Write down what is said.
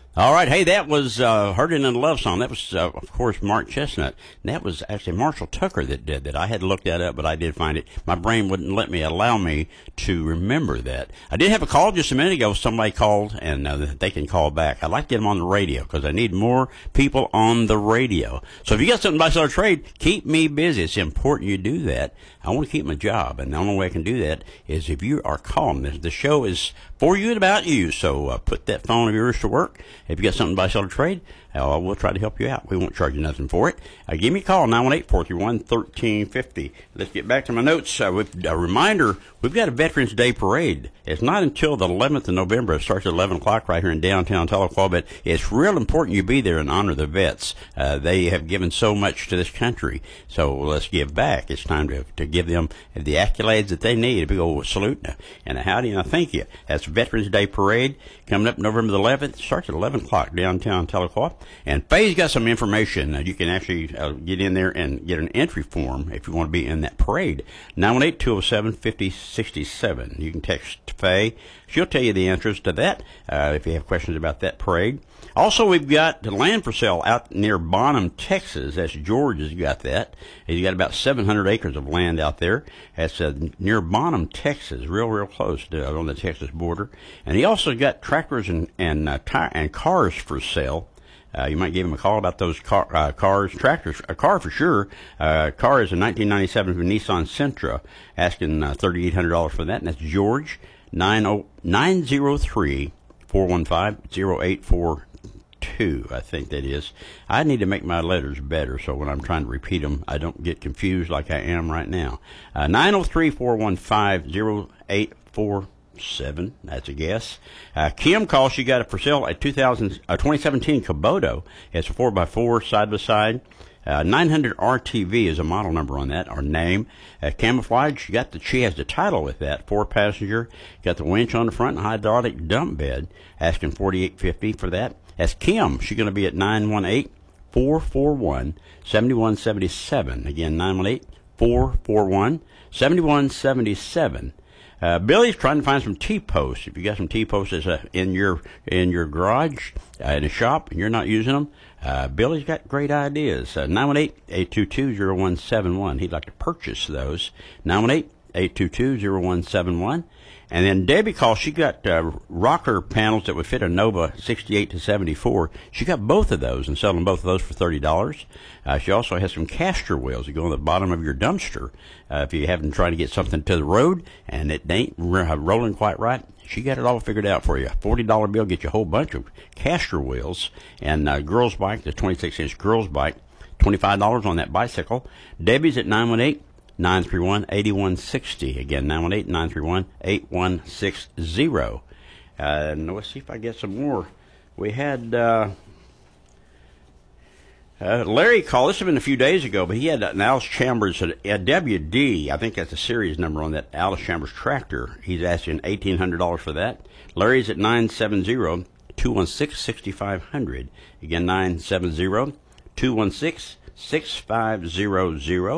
All right, hey, that was "Heard It in a Love Song." That was, of course, Mark Chestnut. And that was actually Marshall Tucker that did that. I had to look that up, but I did find it. My brain wouldn't allow me to remember that. I did have a call just a minute ago. Somebody called, and they can call back. I'd like to get them on the radio because I need more people on the radio. So if you got something to buy, sell, or trade, keep me busy. It's important you do that. I want to keep my job, and the only way I can do that is if you are calling. The show is for you and about you, so put that phone of yours to work. If you got something to buy, sell, or trade, we'll try to help you out. We won't charge you nothing for it. Give me a call, 918-431-1350. Let's get back to my notes. With a reminder, we've got a Veterans Day Parade. It's not until the 11th of November. It starts at 11 o'clock right here in downtown Tahlequah, but it's real important you be there and honor the vets. They have given so much to this country, so let's give back. It's time to give them the accolades that they need. A big old salute and a howdy and a thank you. That's Veterans Day Parade coming up November the 11th. It starts at 11 o'clock downtown Tahlequah. And Faye's got some information. You can actually get in there and get an entry form if you want to be in that parade. 918-207-5067. You can text Faye. She'll tell you the answers to that if you have questions about that parade. Also, we've got the land for sale out near Bonham, Texas. That's George has got that. He's got about 700 acres of land out there. That's near Bonham, Texas, real close on the Texas border. And he also got tractors and cars for sale. You might give him a call about those cars, tractors, a car for sure. Car is a 1997 Nissan Sentra, asking $3,800 for that, and that's George, 903-415-0842, I think that is. I need to make my letters better, so when I'm trying to repeat them, I don't get confused like I am right now. 903-415-0847. That's a guess. Kim calls. She got it for sale a 2017 Kubota. It's a 4x4 side by side. 900 RTV is a model number on that, or name. Camouflage. She has the title with that. 4-passenger. Got the winch on the front and hydraulic dump bed. Asking $4,850 for that. That's Kim. She's going to be at 918-441-7177. Again, 918-441-7177. Billy's trying to find some T-posts. If you got some T-posts in your garage, in a shop, and you're not using them, Billy's got great ideas. 918-822-0171. He'd like to purchase those. 918-822-0171. And then Debbie calls. She got rocker panels that would fit a Nova 68 to 74. She got both of those and selling both of those for $30. She also has some caster wheels that go on the bottom of your dumpster. If you haven't tried to get something to the road and it ain't rolling quite right, she got it all figured out for you. $40 bill gets you a whole bunch of caster wheels. And girls' bike, the 26-inch girls' bike, $25 on that bicycle. Debbie's at 918-931-8160. Again, 918-931-8160. Let's see if I get some more. We had Larry called. This has been a few days ago, but he had an Alice Chambers, a WD. I think that's the series number on that Alice Chambers tractor. He's asking $1,800 for that. Larry's at 970-216-6500. Again, 970-216-6500.